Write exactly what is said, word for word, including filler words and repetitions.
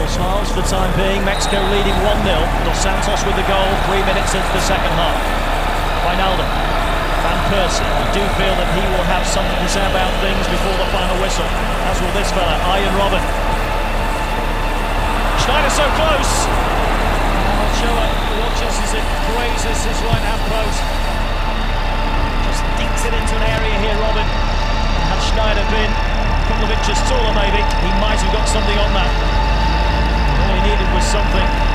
Smiles for the time being. Mexico leading one nil. Dos Santos with the goal three minutes into the second half. Wijnaldum. Van Persie. I do feel that he will have something to say about things before the final whistle, as will this fella, Arjen Robben. Schneider so close. And Ochoa watches as it grazes his right hand post. Just dinks it into an area here, Robben. Had Schneider been a couple of inches taller maybe, he might have got something on that. All he needed was something